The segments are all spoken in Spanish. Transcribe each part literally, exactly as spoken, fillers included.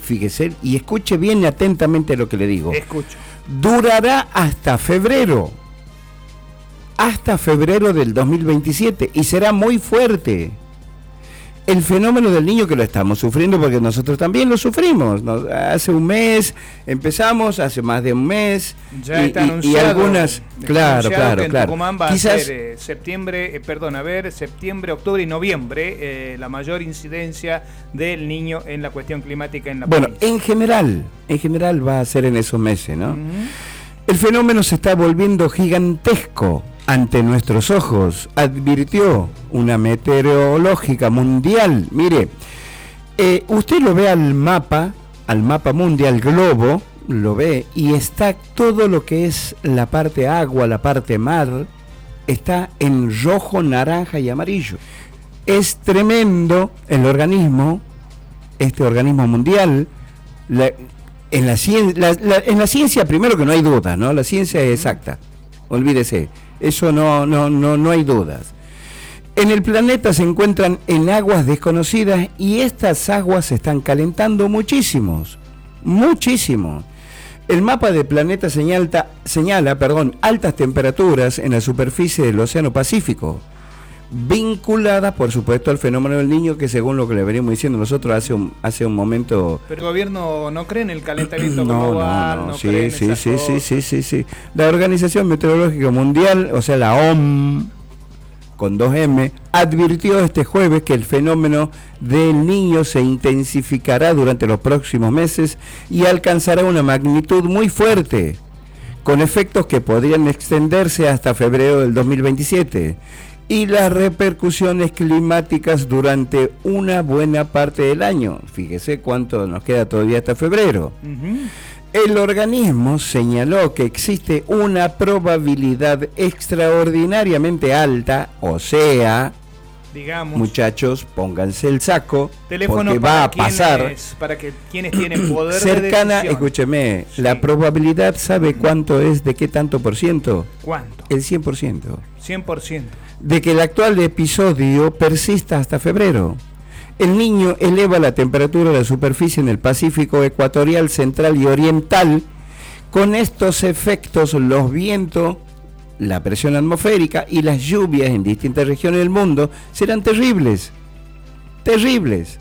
fíjese, y escuche bien y atentamente lo que le digo. Escucho. Durará hasta febrero. Hasta febrero del dos mil veintisiete y será muy fuerte. El fenómeno del niño que lo estamos sufriendo porque nosotros también lo sufrimos, ¿no? Hace un mes empezamos, hace más de un mes ya y, está y, anunciado, y algunas, está claro, anunciado claro, que en claro. Tucumán va Quizás, a ser eh, septiembre, eh, perdón, a ver, septiembre, octubre y noviembre eh, la mayor incidencia del niño en la cuestión climática en la bueno, provincia. en general, en general va a ser en esos meses, ¿no? Uh-huh. El fenómeno se está volviendo gigantesco ante nuestros ojos, advirtió una meteorológica mundial. Mire, eh, usted lo ve al mapa, al mapa mundial globo, lo ve, y está todo lo que es la parte agua, la parte mar, está en rojo, naranja y amarillo. Es tremendo el organismo, este organismo mundial, la, en, la cien, la, la, en la ciencia primero que no hay duda, ¿no? La ciencia es exacta, olvídese. Eso no, no, no, no hay dudas. En el planeta se encuentran en aguas desconocidas y estas aguas se están calentando muchísimos, muchísimo. El mapa del planeta señala, señala perdón, altas temperaturas en la superficie del Océano Pacífico, vinculadas, por supuesto, al fenómeno del Niño, que según lo que le venimos diciendo nosotros hace un, hace un momento... Pero el gobierno no cree en el calentamiento no, global, no, no, no sí, cree en sí, esas sí, cosas. sí, sí, sí, sí. La Organización Meteorológica Mundial, o sea, la O M, con dos M, advirtió este jueves que el fenómeno del Niño se intensificará durante los próximos meses y alcanzará una magnitud muy fuerte, con efectos que podrían extenderse hasta febrero del dos mil veintisiete. Y las repercusiones climáticas durante una buena parte del año. Fíjese cuánto nos queda todavía hasta febrero. Uh-huh. El organismo señaló que existe una probabilidad extraordinariamente alta, o sea, digamos, muchachos, pónganse el saco, teléfono porque va a pasar. Quienes, para que quienes tienen poder cercana, de decisión. Escúcheme, sí. La probabilidad, ¿sabe cuánto es? ¿De qué tanto por ciento? ¿Cuánto? El cien por ciento. cien por ciento. De que el actual episodio persista hasta febrero. El Niño eleva la temperatura de la superficie en el Pacífico ecuatorial, central y oriental. Con estos efectos, los vientos, la presión atmosférica y las lluvias en distintas regiones del mundo serán terribles. Terribles.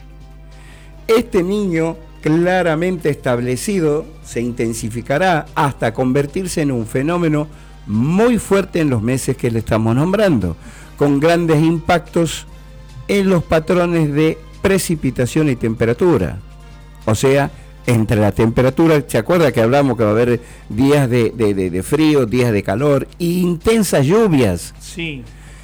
Este Niño claramente establecido se intensificará hasta convertirse en un fenómeno muy fuerte en los meses que le estamos nombrando, con grandes impactos en los patrones de precipitación y temperatura. O sea, entre la temperatura, ¿se acuerda que hablamos que va a haber días de, de, de, de frío, días de calor e intensas lluvias? Sí.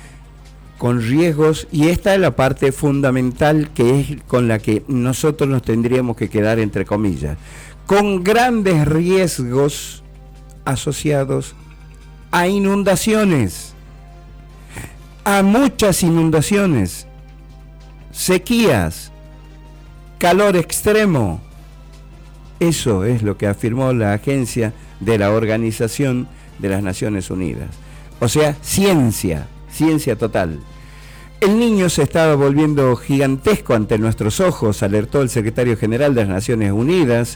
Con riesgos, y esta es la parte fundamental que es con la que nosotros nos tendríamos que quedar, entre comillas, con grandes riesgos asociados a inundaciones, a muchas inundaciones, sequías, calor extremo. Eso es lo que afirmó la agencia de la Organización de las Naciones Unidas. O sea, ciencia, ciencia total. El Niño se estaba volviendo gigantesco ante nuestros ojos, alertó el secretario general de las Naciones Unidas.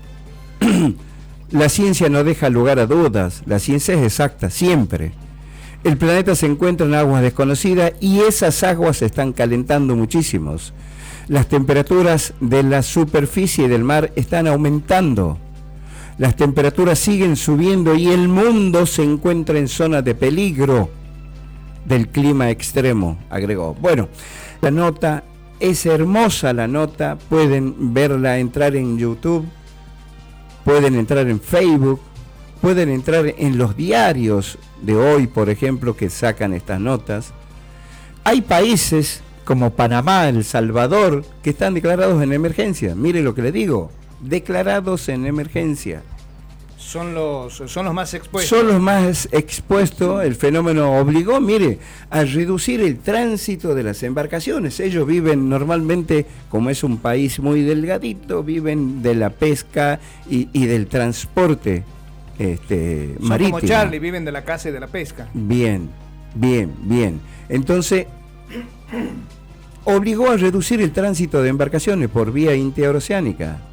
La ciencia no deja lugar a dudas, la ciencia es exacta, siempre. El planeta se encuentra en aguas desconocidas y esas aguas se están calentando muchísimos. Las temperaturas de la superficie del mar están aumentando. Las temperaturas siguen subiendo y el mundo se encuentra en zona de peligro del clima extremo, agregó. Bueno, la nota es hermosa, la nota, pueden verla, entrar en YouTube, pueden entrar en Facebook, pueden entrar en los diarios de hoy, por ejemplo, que sacan estas notas. Hay países como Panamá, El Salvador, que están declarados en emergencia. Mire lo que le digo, declarados en emergencia. Son los, son los más expuestos. Son los más expuestos. El fenómeno obligó, mire, a reducir el tránsito de las embarcaciones. Ellos viven normalmente, como es un país muy delgadito, viven de la pesca y, y del transporte este, Son marítimo. como Charlie, viven de la caza y de la pesca. Bien, bien, bien. Entonces, obligó a reducir el tránsito de embarcaciones por vía interoceánica.